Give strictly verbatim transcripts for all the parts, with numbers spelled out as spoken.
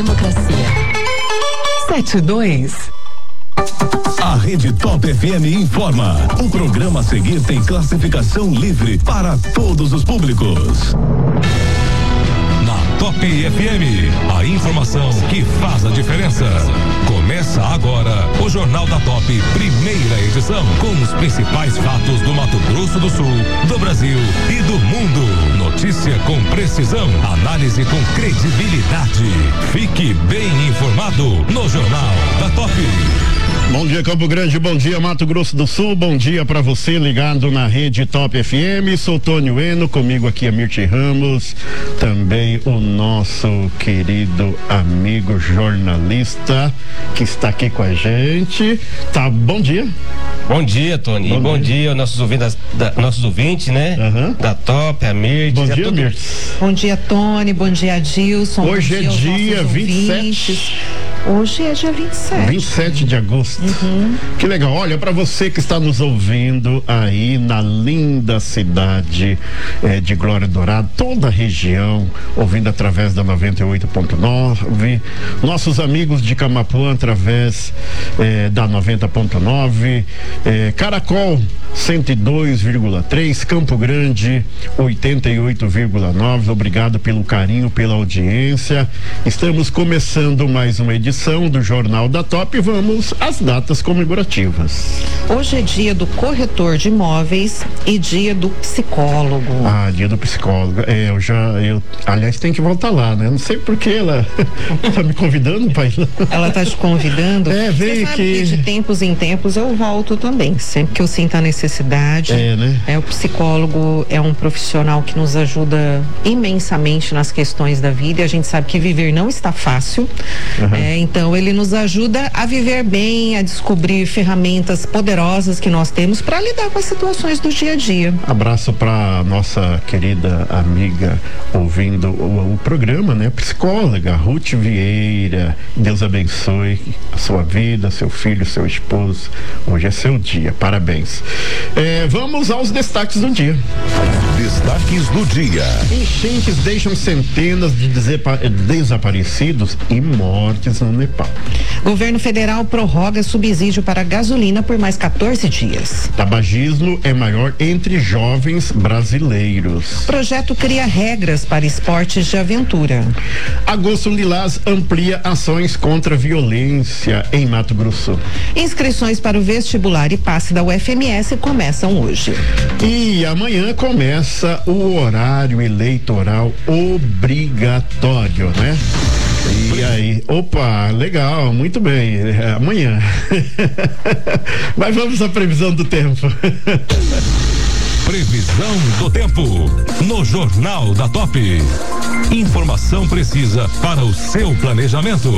Democracia. sete dois. A Rede Top F M informa. O programa a seguir tem classificação livre para todos os públicos. Top F M, a informação que faz a diferença. Começa agora o Jornal da Top, primeira edição, com os principais fatos do Mato Grosso do Sul, do Brasil e do mundo. Notícia com precisão, análise com credibilidade. Fique bem informado no Jornal da Top. Bom dia, Campo Grande, bom dia, Mato Grosso do Sul, bom dia para você ligado na Rede Top F M. Sou Tônio Eno, comigo aqui a Mirti Ramos, também o nosso querido amigo jornalista que está aqui com a gente. Tá, bom dia. Bom dia, Tony. Bom, bom dia, dia nossos ouvintes, da, nossos ouvintes, né? Uhum. Da Top, a Mirti. Bom dia, tudo... Mirti. Bom dia, Tony. Bom dia, Adilson. Hoje é dia vinte e sete. Hoje é dia vinte e sete. vinte e sete de agosto. Uhum. Que legal. Olha, para você que está nos ouvindo aí na linda cidade eh, de Glória Dourada, toda a região, ouvindo através da noventa e oito ponto nove. Nossos amigos de Camapuã através eh, da noventa ponto nove. Eh, Caracol cento e dois vírgula três, Campo Grande oitenta e oito vírgula nove. Obrigado pelo carinho, pela audiência. Estamos começando mais uma edição do Jornal da Top. Vamos às datas comemorativas. Hoje é dia do corretor de imóveis e dia do psicólogo. Ah, dia do psicólogo. É, eu já, eu, aliás, tem que voltar lá, né? Não sei por que ela tá me convidando, pai. Ela tá te convidando? É, veio que... que de tempos em tempos eu volto também, sempre que eu sinto a necessidade. É, né? É, o psicólogo é um profissional que nos ajuda imensamente nas questões da vida, e a gente sabe que viver não está fácil. Uhum. É, então ele nos ajuda a viver bem, a descobrir ferramentas poderosas que nós temos para lidar com as situações do dia a dia. Abraço para nossa querida amiga ouvindo o, o programa, né? Psicóloga Ruth Vieira. Deus abençoe a sua vida, seu filho, seu esposo. Hoje é seu dia, parabéns. É, vamos aos destaques do dia. Destaques do dia. Enchentes deixam centenas de desaparecidos e mortes no Nepal. Governo federal prorroga subsídio para gasolina por mais quatorze dias. Tabagismo é maior entre jovens brasileiros. Projeto cria regras para esportes de aventura. Agosto Lilás amplia ações contra a violência em Mato Grosso. Inscrições para o vestibular e passe da U F M S começam hoje. E amanhã começa o horário eleitoral obrigatório, né? E aí, opa, legal, muito bem, é, amanhã. Mas vamos à previsão do tempo. Previsão do tempo no Jornal da Top. Informação precisa para o seu planejamento.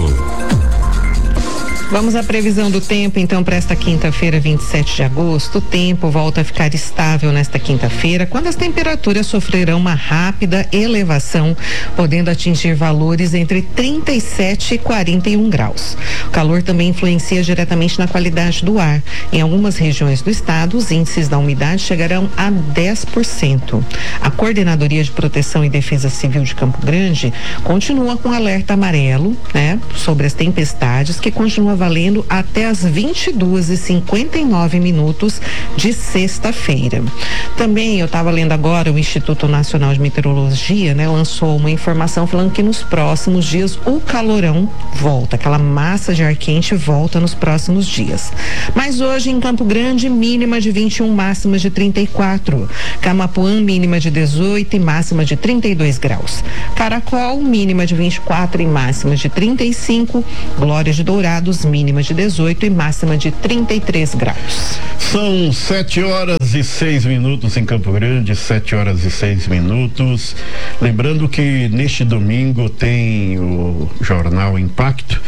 Vamos à previsão do tempo, então, para esta quinta-feira, vinte e sete de agosto. O tempo volta a ficar estável nesta quinta-feira, quando as temperaturas sofrerão uma rápida elevação, podendo atingir valores entre trinta e sete e quarenta e um graus. O calor também influencia diretamente na qualidade do ar. Em algumas regiões do estado, os índices da umidade chegarão a dez por cento. A Coordenadoria de Proteção e Defesa Civil de Campo Grande continua com alerta amarelo, né, sobre as tempestades, que continua valendo até as vinte e duas e cinquenta e nove minutos de sexta-feira. Também eu estava lendo agora, o Instituto Nacional de Meteorologia, né, lançou uma informação falando que nos próximos dias o calorão volta, aquela massa de ar quente volta nos próximos dias. Mas hoje em Campo Grande, mínima de vinte e um, máxima de trinta e quatro. Camapuã, mínima de dezoito e máxima de trinta e dois graus. Caracol, mínima de vinte e quatro e máxima de trinta e cinco. Glória de Dourados, mínima de dezoito e máxima de trinta e três graus. São sete horas e seis minutos em Campo Grande, sete horas e seis minutos. Lembrando que neste domingo tem o Jornal Impacto,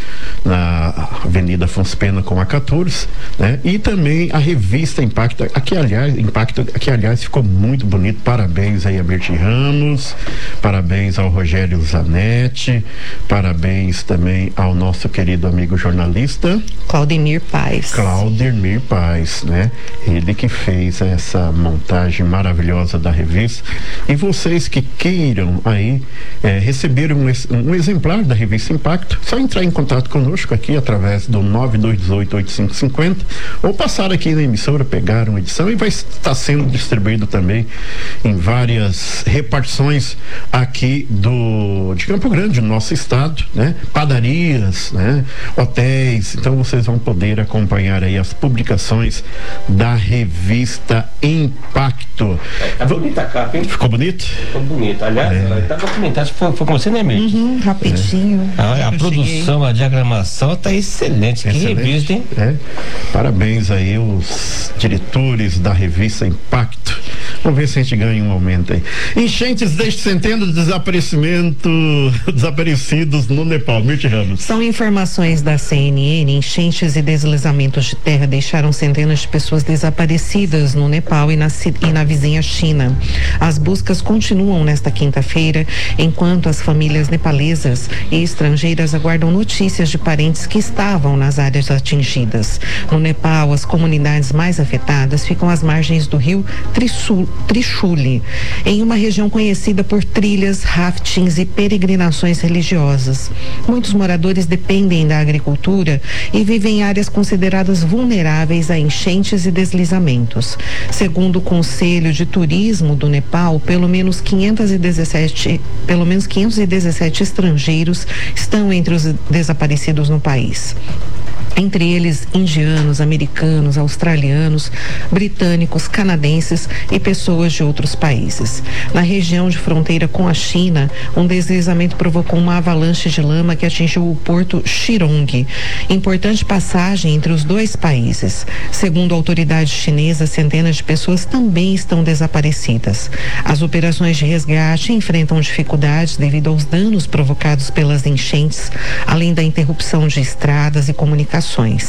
na Avenida Afonso Pena com a quatorze, né? E também a revista Impacto, aqui aliás, Impacto, aqui aliás ficou muito bonito, parabéns aí a Mirti Ramos, parabéns ao Rogério Zanetti, parabéns também ao nosso querido amigo jornalista Claudemir Paz. Claudemir Paz, né? Ele que fez essa montagem maravilhosa da revista. E vocês que queiram aí é, receber um, um exemplar da revista Impacto, só entrar em contato conosco aqui através do nove dois oito, oito cinco cinco zero ou passar aqui na emissora, pegar uma edição, e vai estar sendo distribuído também em várias repartições aqui do de Campo Grande, no nosso estado, né? Padarias, né? Hotéis. Então vocês vão poder acompanhar aí as publicações da revista Impacto. É, tá bonita a capa, hein? Ficou bonito? Ficou bonito. Aliás, é. tá documentado, foi, foi com você, né, Mirti? Uhum, rapidinho. É. A, a produção, cheguei. A diagramação tá excelente. excelente. Que revista, hein? É. Parabéns aí os diretores da revista Impacto. Vamos ver se a gente ganha um aumento aí. Enchentes deste centenas de desaparecimento, desaparecidos no Nepal. Mirti Ramos. São informações da C N N. Enchentes e deslizamentos de terra deixaram centenas de pessoas desaparecidas no Nepal e na, e na vizinha China. As buscas continuam nesta quinta-feira, enquanto as famílias nepalesas e estrangeiras aguardam notícias de parentes que estavam nas áreas atingidas. No Nepal, as comunidades mais afetadas ficam às margens do rio Trisul, Trishuli, em uma região conhecida por trilhas, raftings e peregrinações religiosas. Muitos moradores dependem da agricultura e vivem em áreas consideradas vulneráveis a enchentes e deslizamentos. Segundo o Conselho de Turismo do Nepal, pelo menos quinhentos e dezessete, pelo menos quinhentos e dezessete estrangeiros estão entre os desaparecidos no país. Entre eles, indianos, americanos, australianos, britânicos, canadenses e pessoas de outros países. Na região de fronteira com a China, um deslizamento provocou uma avalanche de lama que atingiu o porto Shirong, importante passagem entre os dois países. Segundo autoridades chinesas, centenas de pessoas também estão desaparecidas. As operações de resgate enfrentam dificuldades devido aos danos provocados pelas enchentes, além da interrupção de estradas e comunicações.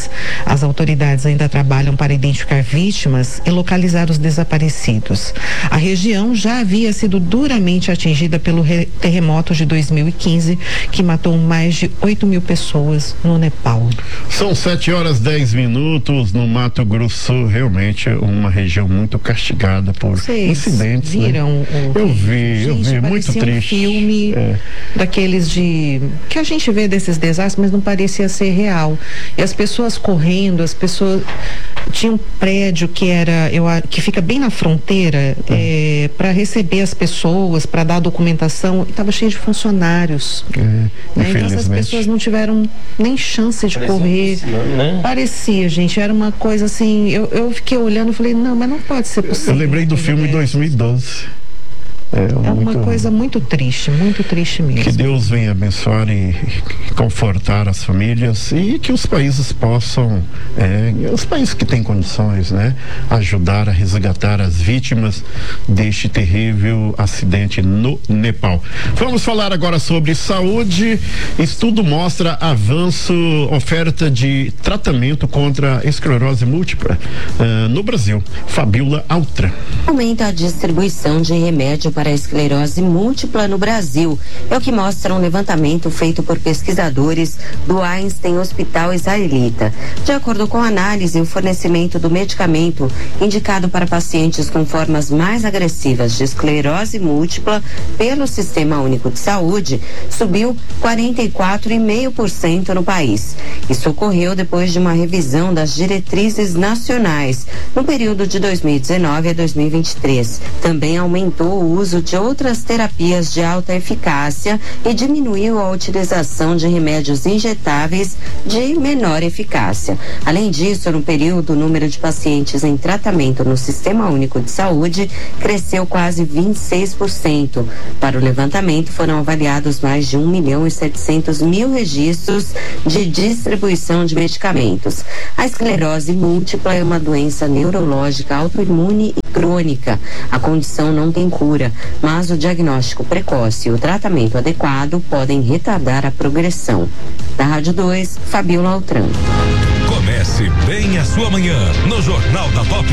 As autoridades ainda trabalham para identificar vítimas e localizar os desaparecidos. A região já havia sido duramente atingida pelo terremoto de dois mil e quinze, que matou mais de oito mil pessoas no Nepal. São sete horas dez minutos no Mato Grosso, realmente uma região muito castigada por Vocês incidentes. Viram? Né? O... Eu vi, gente, eu vi, muito triste. Um filme é. daqueles de que a gente vê desses desastres, mas não parecia ser real. E as pessoas correndo, as pessoas tinha um prédio que era eu que fica bem na fronteira uhum. é, para receber as pessoas, para dar documentação, e estava cheio de funcionários. É, né? Então essas pessoas não tiveram nem chance de Parecia correr. Possível, né? Parecia, gente, era uma coisa assim. Eu, eu fiquei olhando e falei, não, mas não pode ser possível. Eu lembrei do filme dois mil e doze. É, é uma muito, coisa muito triste, muito triste mesmo. Que Deus venha abençoar e, e confortar as famílias e que os países possam, é, os países que têm condições, né, ajudar a resgatar as vítimas deste terrível acidente no Nepal. Vamos falar agora sobre saúde. Estudo mostra avanço, oferta de tratamento contra a esclerose múltipla uh, no Brasil. Fabiola Altra. Aumenta a distribuição de remédio para a esclerose múltipla no Brasil. É o que mostra um levantamento feito por pesquisadores do Einstein Hospital Israelita. De acordo com a análise, o fornecimento do medicamento indicado para pacientes com formas mais agressivas de esclerose múltipla pelo Sistema Único de Saúde subiu quarenta e quatro vírgula cinco por cento no país. Isso ocorreu depois de uma revisão das diretrizes nacionais no período de dois mil e dezenove a dois mil e vinte e três. Também aumentou o uso de outras terapias de alta eficácia e diminuiu a utilização de remédios injetáveis de menor eficácia. Além disso, no período, o número de pacientes em tratamento no Sistema Único de Saúde cresceu quase vinte e seis por cento. Para o levantamento, foram avaliados mais de um milhão e setecentos mil registros de distribuição de medicamentos. A esclerose múltipla é uma doença neurológica autoimune e crônica. A condição não tem cura, mas o diagnóstico precoce e o tratamento adequado podem retardar a progressão. Da Rádio dois, Fabiola Altran. Comece bem a sua manhã no Jornal da Top.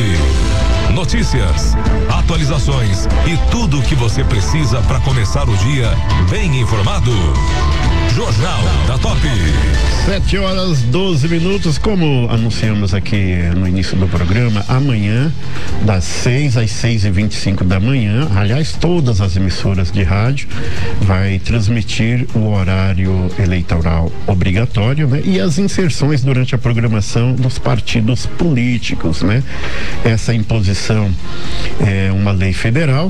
Notícias, atualizações e tudo o que você precisa para começar o dia bem informado. Jornal da Top. Sete horas, doze minutos, como anunciamos aqui no início do programa, amanhã, das seis às seis e vinte e cinco da manhã, aliás, todas as emissoras de rádio vai transmitir o horário eleitoral obrigatório, né? E as inserções durante a programação dos partidos políticos, né? Essa imposição é uma lei federal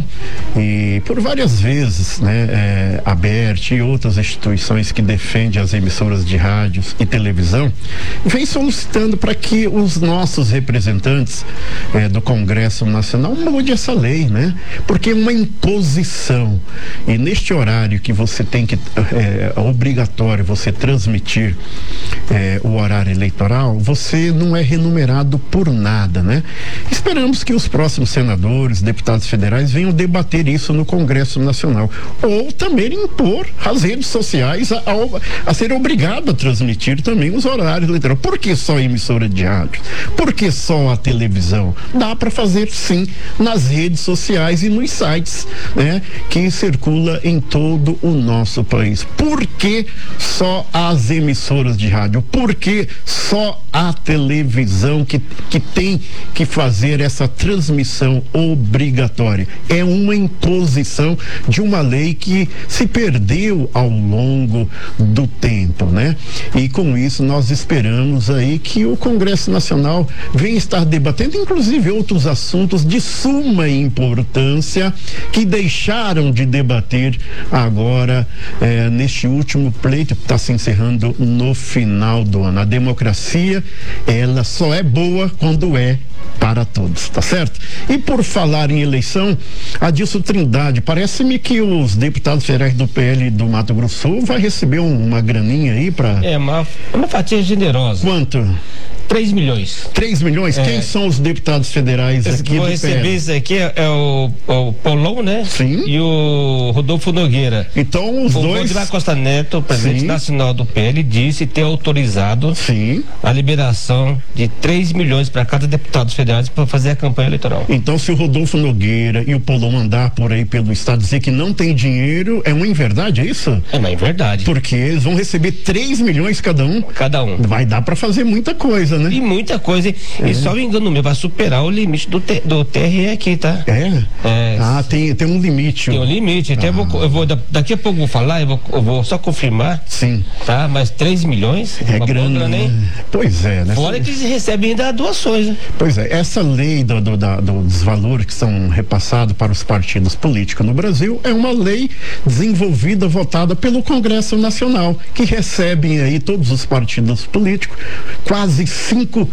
e por várias vezes, né? É, a ABERT e outras instituições que defende as emissoras de rádios e televisão, vem solicitando para que os nossos representantes eh, do Congresso Nacional mude essa lei, né? Porque é uma imposição. E neste horário que você tem que, é obrigatório você transmitir eh, o horário eleitoral, você não é remunerado por nada, né? Esperamos que os próximos senadores, deputados federais venham debater isso no Congresso Nacional. Ou também impor às redes sociais a A, a ser obrigado a transmitir também os horários eleitorais. Por que só emissora de rádio? Por que só a televisão? Dá para fazer sim nas redes sociais e nos sites, né, que circula em todo o nosso país. Por que só as emissoras de rádio? Por que só a televisão que, que tem que fazer essa transmissão obrigatória? É uma imposição de uma lei que se perdeu ao longo do tempo, né? E com isso nós esperamos aí que o Congresso Nacional venha estar debatendo inclusive outros assuntos de suma importância que deixaram de debater agora eh, neste último pleito que está se encerrando no final do ano. A democracia, ela só é boa quando é para todos, tá certo? E por falar em eleição, Adilson Trindade, parece-me que os deputados federais do P L do Mato Grosso do Sul vai receber um, uma graninha aí para... É, uma, uma fatia generosa. Quanto? três milhões. três milhões? É. Quem são os deputados federais Esse aqui que vou do receber P L? isso aqui é, é o, o Paulão, né? Sim. E o Rodolfo Nogueira. Então os o dois... O Costa Neto, presidente Sim. nacional do P L, disse ter autorizado Sim. a liberação de três milhões para cada deputado federal para fazer a campanha eleitoral. Então, se o Rodolfo Nogueira e o Paulão andar por aí pelo estado dizer que não tem dinheiro, é uma inverdade, é isso? É uma inverdade. Porque eles vão receber três milhões cada um. Cada um. Vai dar para fazer muita coisa, né? E muita coisa. É. E só me engano meu, vai superar o limite do, T, do T R E aqui, tá? É? é. Ah, tem, tem um limite. Tem um limite. Até ah. eu vou, eu vou, daqui a pouco eu vou falar, eu vou, eu vou só confirmar. Sim. Tá? Mas três milhões? É grana, grana, hein? Pois é, né? Fora que eles recebem ainda doações, né? Pois é, essa lei do, do, da, dos valores que são repassados para os partidos políticos no Brasil é uma lei desenvolvida, votada pelo Congresso Nacional, que recebem aí todos os partidos políticos quase cinco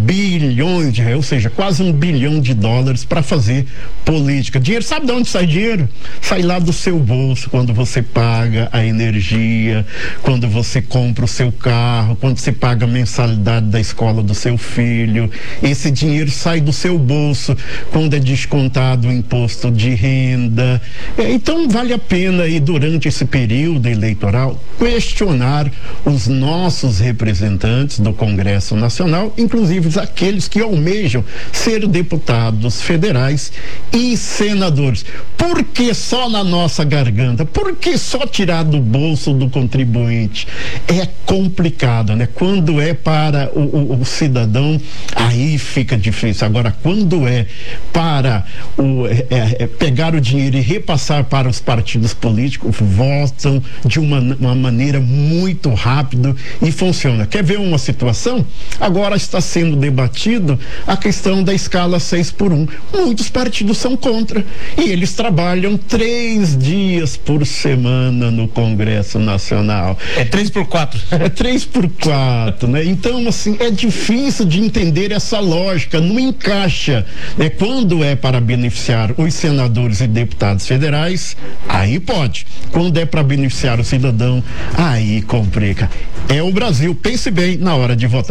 bilhões de reais, ou seja, quase um bilhão de dólares para fazer política. Dinheiro, sabe de onde sai dinheiro? Sai lá do seu bolso, quando você paga a energia, quando você compra o seu carro, quando você paga a mensalidade da escola do seu filho. Esse dinheiro sai do seu bolso quando é descontado o imposto de renda. É, então vale a pena aí, durante esse período eleitoral, questionar os nossos representantes do Congresso Nacional, inclusive aqueles que almejam ser deputados federais e senadores. Por que só na nossa garganta? Por que só tirar do bolso do contribuinte? É complicado, né? Quando é para o, o, o cidadão, aí fica difícil. Agora, quando é para o, é, é, pegar o dinheiro e repassar para os partidos políticos, votam de uma, uma maneira muito rápida e funciona. Quer ver uma situação? Agora está sendo debatido a questão da escala seis por um. Muitos partidos são contra e eles trabalham três dias por semana no Congresso Nacional. É três por quatro. É três por quatro, né? Então, assim, é difícil de entender essa lógica, não encaixa, né? Quando é para beneficiar os senadores e deputados federais, aí pode. Quando é para beneficiar o cidadão, aí complica. É o Brasil, pense bem na hora de votar.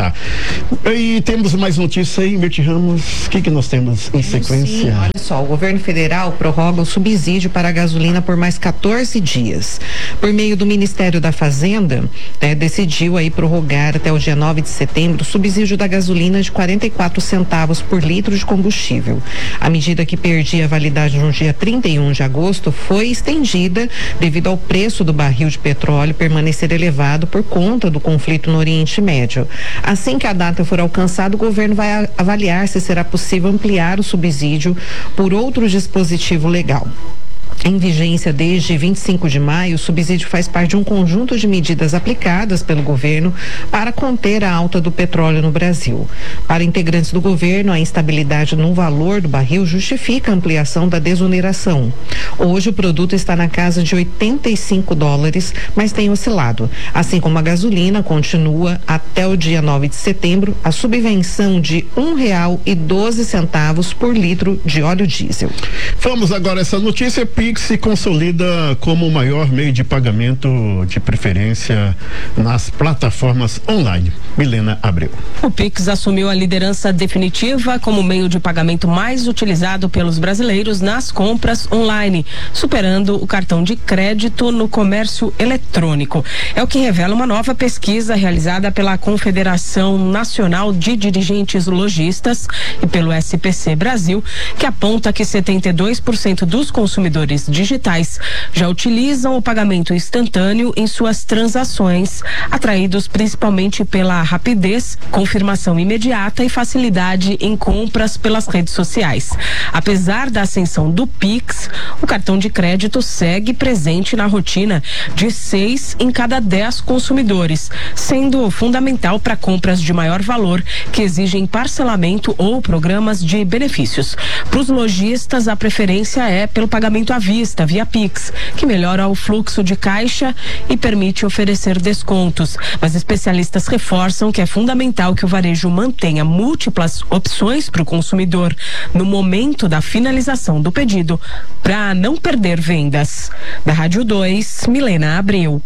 E temos mais notícias aí, Mirti Ramos. O que, que nós temos em sequência? Sim, olha só, o governo federal prorroga o subsídio para a gasolina por mais quatorze dias. Por meio do Ministério da Fazenda, né, decidiu aí prorrogar até o dia nove de setembro o subsídio da gasolina de quarenta e quatro centavos por litro de combustível. A medida, que perdia validade no dia trinta e um de agosto, foi estendida devido ao preço do barril de petróleo permanecer elevado por conta do conflito no Oriente Médio. Assim que a data for alcançada, o governo vai avaliar se será possível ampliar o subsídio por outro dispositivo legal. Em vigência desde vinte e cinco de maio, o subsídio faz parte de um conjunto de medidas aplicadas pelo governo para conter a alta do petróleo no Brasil. Para integrantes do governo, a instabilidade no valor do barril justifica a ampliação da desoneração. Hoje, o produto está na casa de oitenta e cinco dólares, mas tem oscilado. Assim como a gasolina, continua até o dia nove de setembro a subvenção de um real e doze centavos por litro de óleo diesel. Vamos agora a essa notícia. Pix se consolida como o maior meio de pagamento, de preferência nas plataformas online. Milena Abreu. O Pix assumiu a liderança definitiva como meio de pagamento mais utilizado pelos brasileiros nas compras online, superando o cartão de crédito no comércio eletrônico. É o que revela uma nova pesquisa realizada pela Confederação Nacional de Dirigentes Lojistas e pelo S P C Brasil, que aponta que setenta e dois por cento dos consumidores digitais já utilizam o pagamento instantâneo em suas transações, atraídos principalmente pela rapidez, confirmação imediata e facilidade em compras pelas redes sociais. Apesar da ascensão do Pix, o cartão de crédito segue presente na rotina de seis em cada dez consumidores, sendo fundamental para compras de maior valor que exigem parcelamento ou programas de benefícios. Para os lojistas, a preferência é pelo pagamento à vista, via Pix, que melhora o fluxo de caixa e permite oferecer descontos. Mas especialistas reforçam que é fundamental que o varejo mantenha múltiplas opções para o consumidor no momento da finalização do pedido, para não perder vendas. Da Rádio dois, Milena Abreu.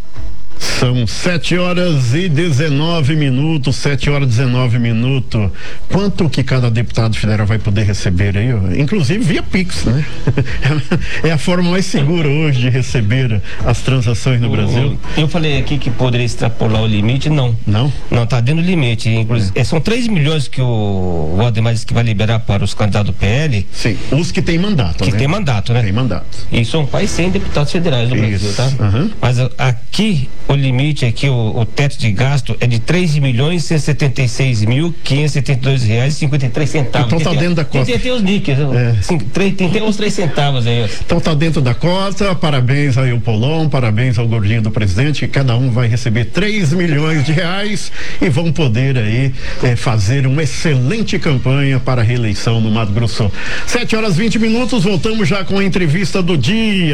São sete horas e dezenove minutos, sete horas e dezenove minutos. Quanto que cada deputado federal vai poder receber aí? Inclusive via Pix, né? É a forma mais segura hoje de receber as transações no o, Brasil. Eu falei aqui que poderia extrapolar o limite, não. Não? Não, tá dentro do limite. Inclusive, é. São três milhões que o Valdemar disse que vai liberar para os candidatos do P L. Sim, os que têm mandato, que né? tem mandato, né? Tem mandato. E são quase cem deputados federais no Isso. Brasil, tá? Uhum. Mas aqui o limite aqui, o, o teto de gasto é de três milhões cento e setenta e seis mil quinhentos e setenta e dois reais e cinquenta e três centavos. Então tá tem, dentro da cota. Tem, tem os níqueis, é. Assim, tem, tem uns três centavos aí. Então tá dentro da cota. Parabéns aí ao Polon, parabéns ao gordinho do presidente, que cada um vai receber três milhões de reais e vão poder aí é, fazer uma excelente campanha para a reeleição no Mato Grosso. sete horas e vinte minutos, voltamos já com a entrevista do dia.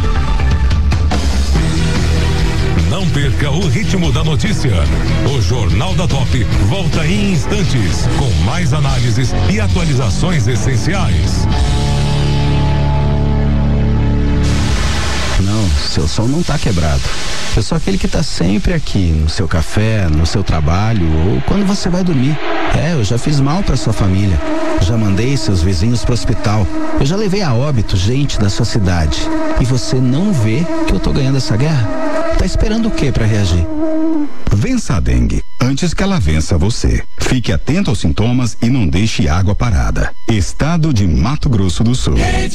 Não perca o ritmo da notícia. O Jornal da Top volta em instantes com mais análises e atualizações essenciais. Não, seu som não tá quebrado. Eu sou aquele que tá sempre aqui, no seu café, no seu trabalho ou quando você vai dormir. É, eu já fiz mal pra sua família. Já mandei seus vizinhos pro hospital. Eu já levei a óbito gente da sua cidade. E você não vê que eu tô ganhando essa guerra? Tá esperando o quê pra reagir? Vença a dengue antes que ela vença você. Fique atento aos sintomas e não deixe água parada. Estado de Mato Grosso do Sul.